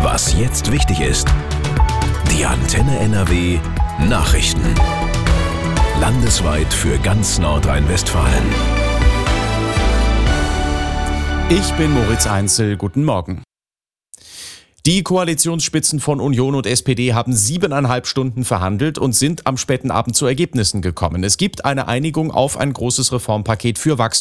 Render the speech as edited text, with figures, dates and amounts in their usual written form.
Was jetzt wichtig ist. Die Antenne NRW Nachrichten. Landesweit für ganz Nordrhein-Westfalen. Ich bin Moritz Einzel, guten Morgen. Die Koalitionsspitzen von Union und SPD haben 7,5 Stunden verhandelt und sind am späten Abend zu Ergebnissen gekommen. Es gibt eine Einigung auf ein großes Reformpaket für Wachstum